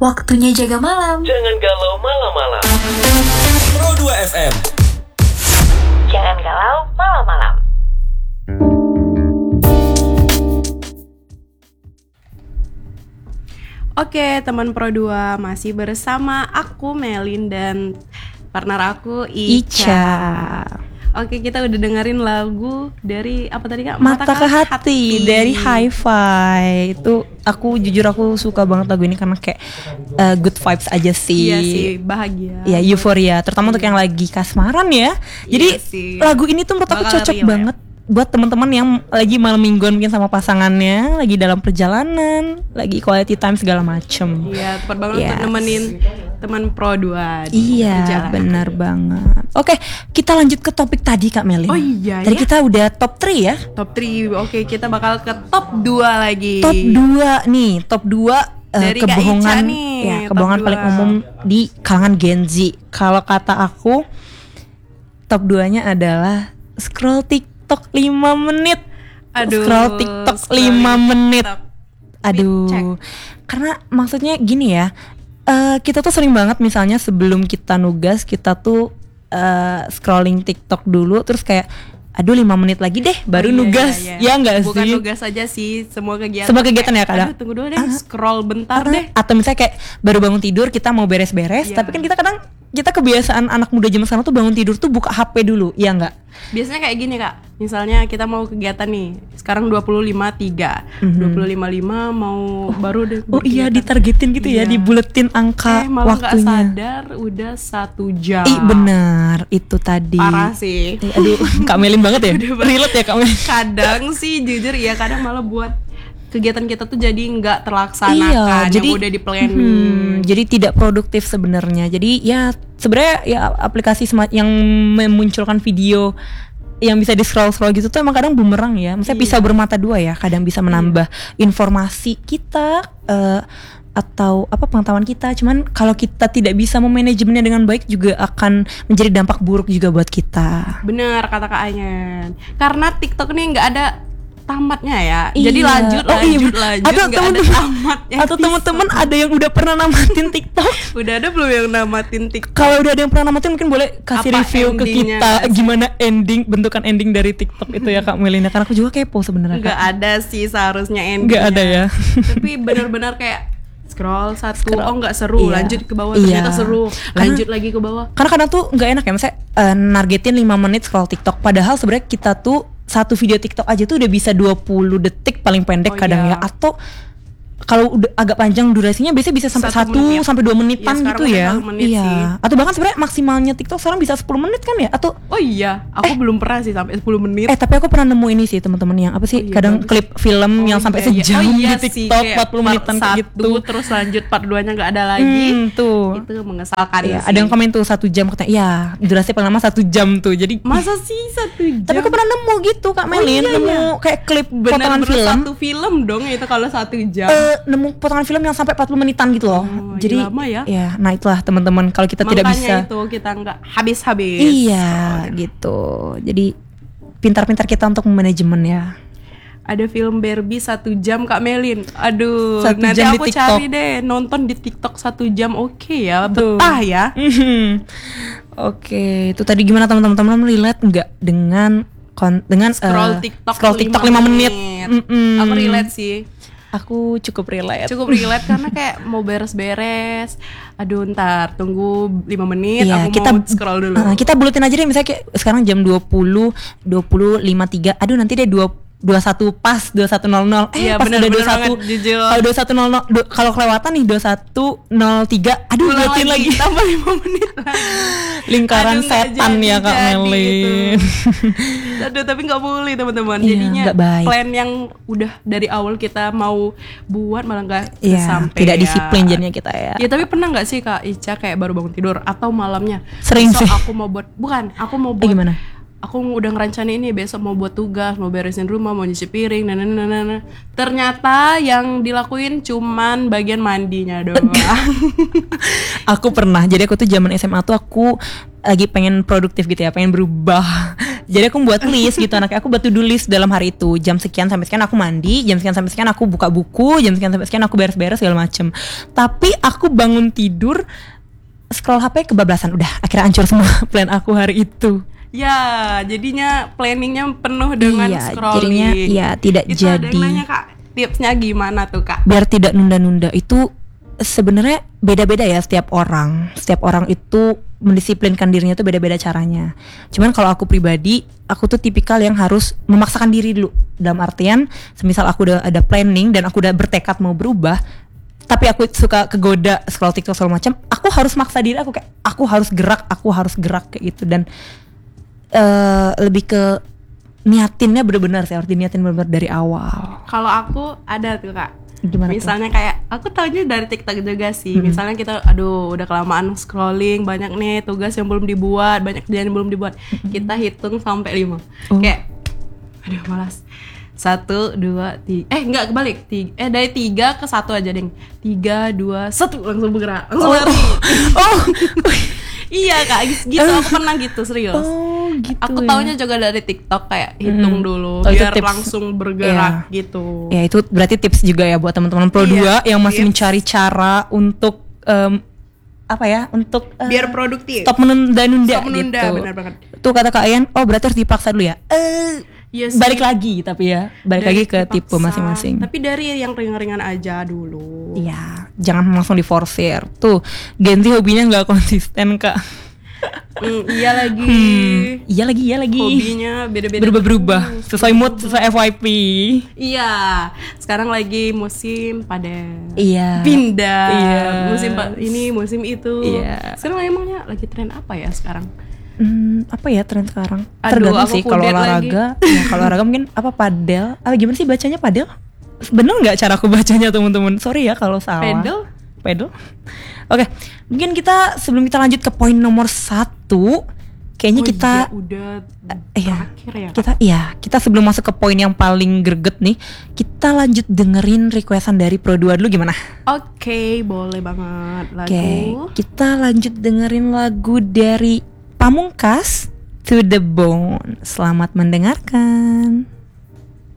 Waktunya jaga malam. Jangan galau malam-malam. Pro 2 FM. Jangan galau malam-malam. Oke, teman Pro 2 masih bersama aku Melin dan partner aku Ica. Oke, kita udah dengerin lagu dari apa tadi Kak? Mata ke hati dari Hi-Fi. Itu aku suka banget lagu ini karena kayak good vibes aja sih. Iya sih, bahagia. Ya, euforia, terutama untuk yang lagi kasmaran ya. Jadi sih. lagu ini tuh menurut aku Bakal cocok real, banget buat teman-teman yang lagi malam mingguan mungkin sama pasangannya, lagi dalam perjalanan, lagi quality time segala macem. Iya, tepat banget untuk nemenin teman Pro 2. Iya, benar banget. Oke, kita lanjut ke topik tadi Kak Melin. Oh iya Tadi ya? kita udah top 3 ya. Top 3. Oke, kita bakal ke top 2 lagi. Top 2 nih, top 2 dari Kak kebohongan Ica nih, ya, top kebohongan 2. paling umum di kalangan Gen Z. Kalau kata aku, top 2-nya adalah scroll TikTok 5 menit. Aduh, Scroll TikTok 5 menit. Aduh. Karena maksudnya gini ya, kita tuh sering banget misalnya sebelum kita nugas, kita tuh scrolling TikTok dulu, terus kayak aduh 5 menit lagi deh baru nugas. Ya enggak sih? Bukan nugas aja sih, semua kegiatan. Semua kegiatan ya kadang. Aduh, tunggu dulu deh, scroll bentar deh. Atau misalnya kayak baru bangun tidur kita mau beres-beres, tapi kan kita kadang kebiasaan anak muda zaman sekarang tuh bangun tidur tuh buka HP dulu, ya enggak? Biasanya kayak gini Kak, misalnya kita mau kegiatan nih, sekarang 25.3, 25.5 mau baru deh. Oh iya, ditargetin gitu ya, dibuletin angka malah waktunya. Malah gak sadar udah 1 jam. Benar, itu tadi. Parah sih. Aduh, Kak Melin banget ya. Relate ya Kak Melin. Kadang sih jujur ya, kadang malah buat kegiatan kita tuh jadi nggak terlaksanakan. Iya, jadi yang udah di planning. Jadi tidak produktif sebenarnya. Jadi ya sebenarnya ya aplikasi yang memunculkan video yang bisa di scroll gitu tuh emang kadang bumerang ya. Maksudnya pisau bermata dua ya. Kadang bisa menambah informasi kita atau apa pengetahuan kita. Cuman kalau kita tidak bisa memanajemennya dengan baik juga akan menjadi dampak buruk juga buat kita. Bener kata Kak Anyan. Karena TikTok nih nggak ada tamatnya ya. Jadi Atau nggak ada tamatnya. Atau teman-teman ada yang udah pernah namatin TikTok? Udah ada belum yang namatin TikTok? Kalau udah ada yang pernah namatin mungkin boleh kasih Apa review ke kita gimana bentukan ending dari TikTok itu ya Kak Melina, karena aku juga kepo sebenarnya. Nggak ada sih seharusnya endingnya. Nggak ada ya. Tapi benar-benar kayak scroll satu, oh nggak seru, lanjut ke bawah, ternyata seru, lanjut lagi ke bawah. Karena kadang tuh nggak enak ya, misalnya nargetin 5 menit scroll TikTok, padahal sebenarnya kita tuh satu video TikTok aja tuh udah bisa 20 detik paling pendek kadang ya, atau kalau udah agak panjang durasinya biasanya bisa sampai 1 sampai 2 menitan gitu ya. Iya. Atau bahkan sebenarnya maksimalnya TikTok sekarang bisa 10 menit kan ya? Atau oh iya, aku belum pernah sih sampai 10 menit. Tapi aku pernah nemu ini sih teman-teman yang apa sih? Kadang klip film yang sampai sejam di TikTok sih, 40 menitan gitu. Terus lanjut part 2-nya enggak ada lagi. Tuh. Itu mengesalkan sih. Ada yang komen tuh 1 jam katanya. Iya, durasi paling lama 1 jam tuh. Jadi masa sih 1 jam? Tapi aku pernah nemu gitu Kak Melin, nemu kayak klip potongan film. Satu film dong itu kalau 1 jam. Nemu potongan film yang sampai 40 menitan gitu loh. Jadi lama ya. Ya, nah itulah teman-teman kalau kita tidak bisa. Makanya itu kita nggak habis-habis. Iya, gitu. Jadi pintar-pintar kita untuk manajemen ya. Ada film Barbie 1 jam Kak Melin. Aduh, 1 nanti jam aku di TikTok. cari deh nonton di TikTok 1 jam. Oke ya, betah ya. Oke, itu tadi gimana teman-teman relate nggak dengan scroll TikTok 5 menit? Aku relate sih. Aku cukup relate Karena kayak mau beres-beres. Aduh, ntar tunggu 5 menit aku kita mau scroll dulu. Kita buletin aja deh, misalnya kayak sekarang jam 20:53. Aduh, nanti deh 21 pas 21.00. Iya, pas bener, udah bener 21. banget, jujur. Kalau 21.00 kalau kelewatan nih 21.03. Aduh, buletin lagi. Tambah 5 menit lagi. Lingkaran setan ya Kak Melin. Aduh, tapi nggak boleh teman-teman. Iya, Jadinya plan yang udah dari awal kita mau buat malah nggak sampai. Tidak disiplin jadinya kita ya. Ya tapi pernah nggak sih Kak Ica kayak baru bangun tidur atau malamnya? Sering sih. Aku mau buat gimana? Aku udah ngerencanain ini besok mau buat tugas, mau beresin rumah, mau nyuci piring, ternyata yang dilakuin cuman bagian mandinya doang. Aku pernah. Jadi aku tuh zaman SMA tuh aku lagi pengen produktif gitu ya, pengen berubah. Jadi aku buat list gitu, anaknya aku buat to do list dalam hari itu. Jam sekian sampai sekian aku mandi, jam sekian sampai sekian aku buka buku, jam sekian sampai sekian aku beres-beres segala macem. Tapi aku bangun tidur, scroll HP kebablasan, udah akhirnya hancur semua plan aku hari itu. Ya, jadinya planningnya penuh dengan Iya, scrolling. jadinya ya tidak itu jadi. Ada yang nanya Kak, tipsnya gimana tuh Kak? Biar tidak nunda-nunda itu sebenarnya beda-beda ya setiap orang. Setiap orang itu mendisiplinkan dirinya tuh beda-beda caranya. Cuman kalau aku pribadi, aku tuh tipikal yang harus memaksakan diri dulu. Dalam artian, semisal aku udah ada planning dan aku udah bertekad mau berubah, tapi aku suka kegoda scroll TikTok segala macam, aku harus maksa diri aku kayak aku harus gerak kayak gitu. Dan lebih ke niatinnya bener-bener sih, harus diniatin bener-bener dari awal. Kalau aku ada tuh Kak. Gimana Misalnya kayak aku taunya dari TikTok juga sih. Misalnya kita udah kelamaan scrolling, banyak nih tugas yang belum dibuat, banyak kerjaan yang belum dibuat. Kita hitung sampai 5. Kayak aduh malas. 1, 2, 3. Enggak kebalik. Dari 3 ke 1 aja, Deng. 3, 2, 1 langsung bergerak. Langsung lari. Iya Kak, gitu aku pernah gitu, serius. Gitu Aku ya. taunya juga dari TikTok kayak hitung dulu itu biar tips. langsung bergerak gitu. Ya itu berarti tips juga ya buat teman-teman Pro 2 yang masih mencari cara untuk apa ya, untuk Biar produktif. stop menunda-nunda Stop menunda, gitu. benar banget. Tuh kata Kak Ayan, oh berarti harus dipaksa dulu ya. Iya sih. Balik lagi tapi ya, balik Dari lagi ke dipaksa. tipe masing-masing. Tapi dari yang ringan-ringan aja dulu. Iya, jangan langsung diforsir. Tuh, Gen Z hobinya nggak konsisten Kak. Iya lagi. Iya lagi. Hobinya beda-beda. Berubah-berubah terus. sesuai mood, sesuai FYP. Iya. Sekarang lagi musim padel. Iya. Pindah. Iya. Musim musim itu. Iya. Sekarang emangnya lagi tren apa ya sekarang? Apa ya tren sekarang? Aduh, Tergantung aku sih kalau kudet olahraga. Ya, kalau olahraga mungkin apa padel? Gimana sih bacanya padel? Bener nggak cara aku bacanya teman-teman? Sorry ya kalau salah. Pedal. Oke, mungkin kita sebelum kita lanjut ke poin nomor 1, kayaknya kita iya, udah terakhir ya. Kita sebelum masuk ke poin yang paling greget nih, kita lanjut dengerin requestan dari Pro 2 dulu gimana? Oke, boleh banget lagu. Oke, kita lanjut dengerin lagu dari Pamungkas, To The Bone. Selamat mendengarkan.